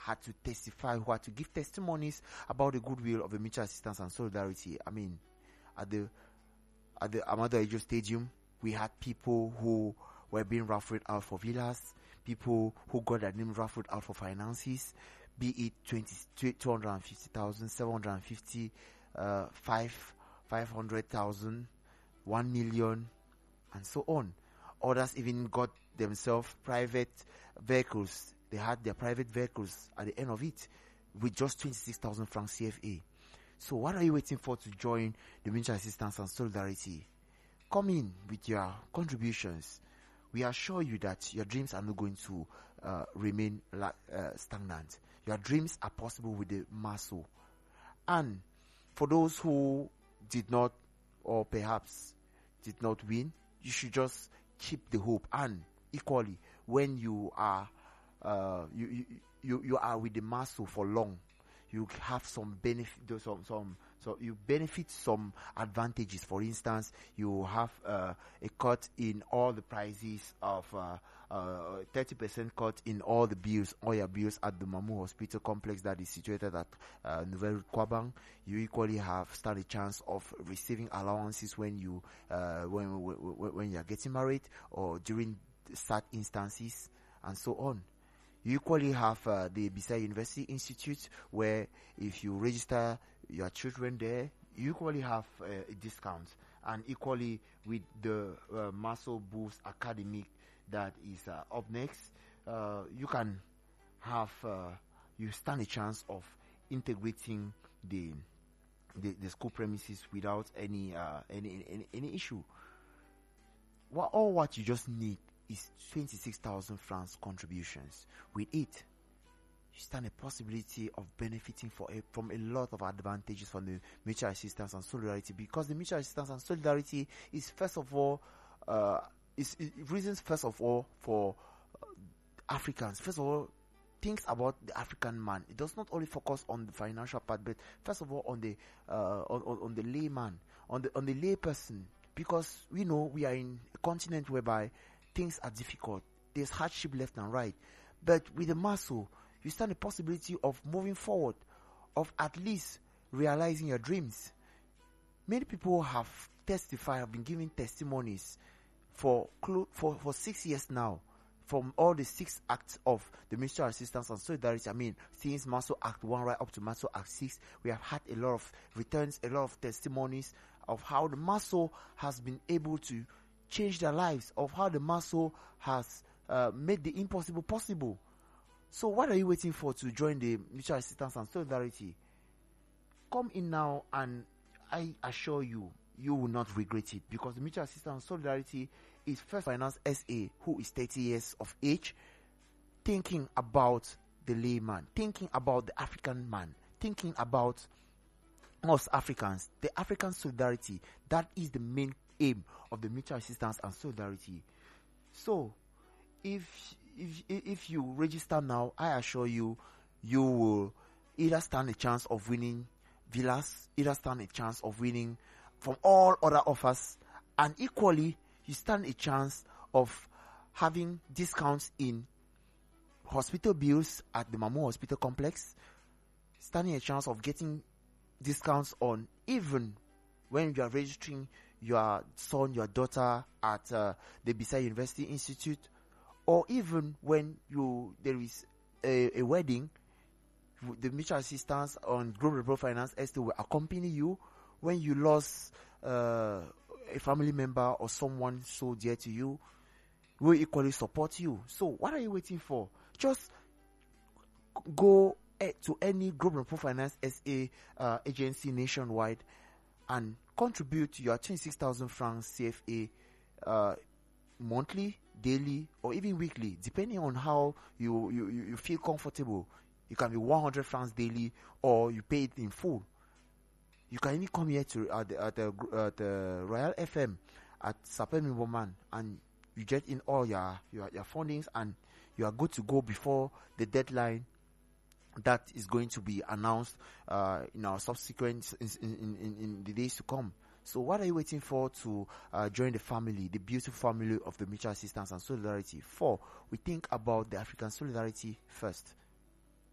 had to testify, who had to give testimonies about the goodwill of the Mutual Assistance and Solidarity. I mean, at the Ahmadu Ahijo Stadium, we had people who were being raffled out for villas, people who got their name raffled out for finances, be it 250,000, 750, 500,000, 1 million, and so on. Others even got themselves private vehicles. They had their private vehicles at the end of it with just 26,000 francs CFA. So what are you waiting for to join the Mutual Assistance and Solidarity? Come in with your contributions. We assure you that your dreams are not going to remain stagnant. Your dreams are possible with the MASO. And for those who did not, or perhaps did not win, you should just keep the hope. And equally, when you are you are with the MASO for long, you have some benefit, so you benefit some advantages. For instance, you have a cut in all the prices of 30% cut in all your bills at the Mamu Hospital Complex that is situated at Nouvelle Kwabang. You equally stand a chance of receiving allowances when you when you are getting married or during sad instances and so on. You equally have the Bisaya University Institute, where if you register your children there, you equally have a discount. And equally with the MASO Boost Academic that is up next, you can have you stand a chance of integrating the school premises without any issue. What you just need is 26,000 francs contributions. With it, you stand a possibility of benefiting from a lot of advantages from the Mutual Assistance and Solidarity, because the Mutual Assistance and Solidarity is reasons for Africans. First of all, thinks about the African man. It does not only focus on the financial part, but first of all on the layman, on the lay person, because we know we are in a continent whereby things are difficult. There's hardship left and right. But with the MASO, you stand a possibility of moving forward, of at least realizing your dreams. Many people have been giving testimonies for 6 years now, from all the 6 acts of the Mutual Assistance and Solidarity. I mean, since MASO Act 1 right up to MASO Act 6, we have had a lot of returns, a lot of testimonies of how the MASO has been able to change their lives, of how the MASO has made the impossible possible. So what are you waiting for to join the Mutual Assistance and Solidarity? Come in now, and I assure you, you will not regret it, because the Mutual Assistance and Solidarity is First Finance SA, who is 30 years of age, thinking about the layman, thinking about the African man, thinking about us Africans, the African solidarity. That is the main aim of the Mutual Assistance and Solidarity. So if you register now, I assure you, you will either stand a chance of winning villas, either stand a chance of winning from all other offers, and equally you stand a chance of having discounts in hospital bills at the Mamu Hospital Complex, standing a chance of getting discounts on even when you are registering your son, your daughter at the Bisaya University Institute, or even when there is a wedding, the Mutual Assistance on Global Finance ST will accompany you. When you lost a family member or someone so dear to you, will equally support you. So what are you waiting for? Just go to any Global Finance SA agency nationwide and contribute your 26,000 francs CFA monthly, daily, or even weekly, depending on how you feel comfortable. It can be 100 francs daily, or you pay it in full. You can even come here at the Royal FM at Sapemi Woman, and you get in all your fundings, and you are good to go before the deadline that is going to be announced in our subsequent in the days to come. So what are you waiting for to join the family, the beautiful family of the Mutual Assistance and Solidarity? We think about the African solidarity first.